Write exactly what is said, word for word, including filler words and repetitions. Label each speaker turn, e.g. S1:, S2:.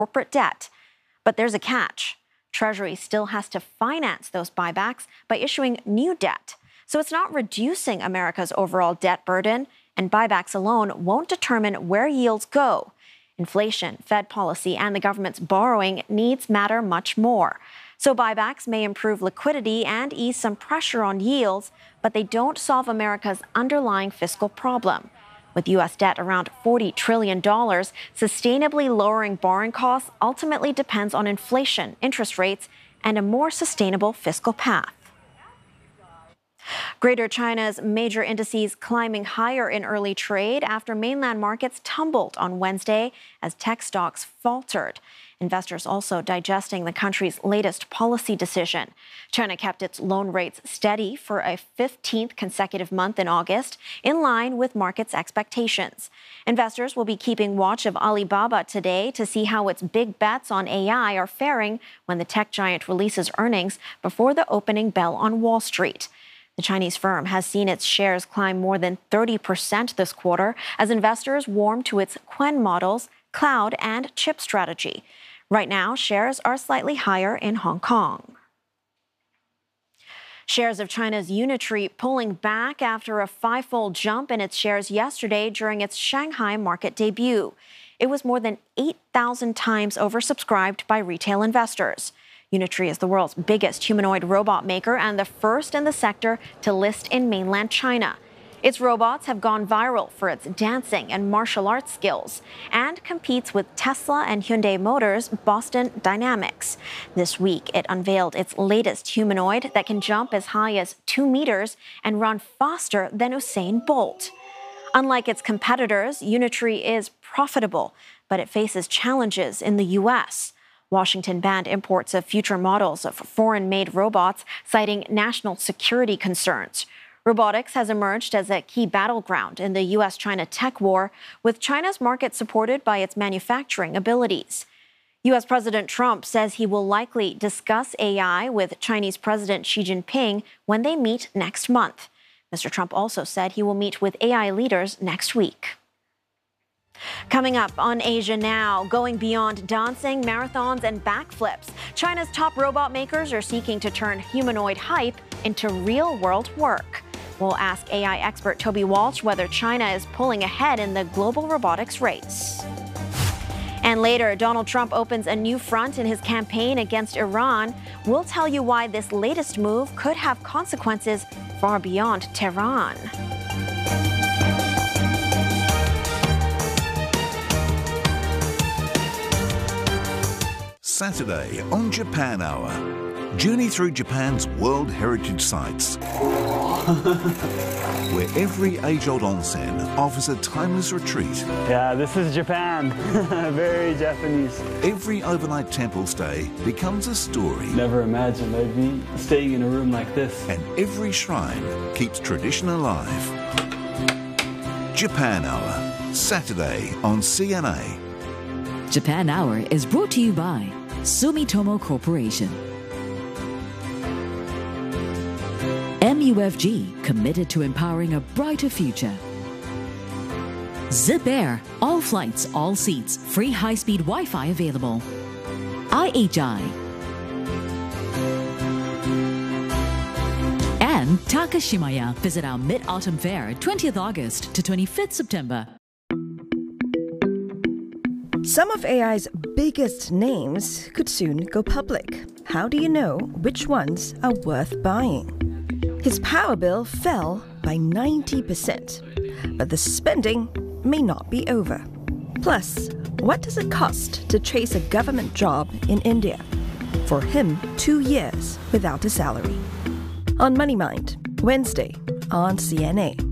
S1: corporate debt. But there's a catch. Treasury still has to finance those buybacks by issuing new debt. So it's not reducing America's overall debt burden, and buybacks alone won't determine where yields go. Inflation, Fed policy, and the government's borrowing needs matter much more. So buybacks may improve liquidity and ease some pressure on yields, but they don't solve America's underlying fiscal problem. With U S debt around forty trillion dollars, sustainably lowering borrowing costs ultimately depends on inflation, interest rates, and a more sustainable fiscal path. Greater China's major indices climbing higher in early trade after mainland markets tumbled on Wednesday as tech stocks faltered. Investors also digesting the country's latest policy decision. China kept its loan rates steady for a fifteenth consecutive month in August, in line with markets' expectations. Investors will be keeping watch of Alibaba today to see how its big bets on A I are faring when the tech giant releases earnings before the opening bell on Wall Street. The Chinese firm has seen its shares climb more than thirty percent this quarter as investors warm to its Qwen models, cloud, and chip strategy. Right now, shares are slightly higher in Hong Kong. Shares of China's Unitree pulling back after a five-fold jump in its shares yesterday during its Shanghai market debut. It was more than eight thousand times oversubscribed by retail investors. Unitree is the world's biggest humanoid robot maker and the first in the sector to list in mainland China. Its robots have gone viral for its dancing and martial arts skills and competes with Tesla and Hyundai Motors' Boston Dynamics. This week, it unveiled its latest humanoid that can jump as high as two meters and run faster than Usain Bolt. Unlike its competitors, Unitree is profitable, but it faces challenges in the U S. Washington banned imports of future models of foreign-made robots, citing national security concerns. Robotics has emerged as a key battleground in the U S China tech war, with China's market supported by its manufacturing abilities. U S President Trump says he will likely discuss A I with Chinese President Xi Jinping when they meet next month. Mister Trump also said he will meet with A I leaders next week. Coming up on Asia Now, going beyond dancing, marathons, and backflips, China's top robot makers are seeking to turn humanoid hype into real-world work. We'll ask A I expert Toby Walsh whether China is pulling ahead in the global robotics race. And later, Donald Trump opens a new front in his campaign against Iran. We'll tell you why this latest move could have consequences far beyond Tehran.
S2: Saturday on Japan Hour. Journey through Japan's World Heritage Sites, where every age-old onsen offers a timeless retreat.
S3: Yeah, this is Japan. Very Japanese.
S2: Every overnight temple stay becomes a story.
S3: Never imagined I'd be staying in a room like this.
S2: And every shrine keeps tradition alive. Japan Hour, Saturday on C N A.
S4: Japan Hour is brought to you by Sumitomo Corporation. M U F G, committed to empowering a brighter future. Zip Air, all flights, all seats, free high-speed Wi-Fi available. I H I. And Takashimaya. Visit our Mid-Autumn Fair, twentieth August to twenty-fifth September.
S5: Some of A I's biggest names could soon go public. How do you know which ones are worth buying? His power bill fell by ninety percent, but the spending may not be over. Plus, what does it cost to chase a government job in India? For him, two years without a salary. On Money Mind, Wednesday on C N A.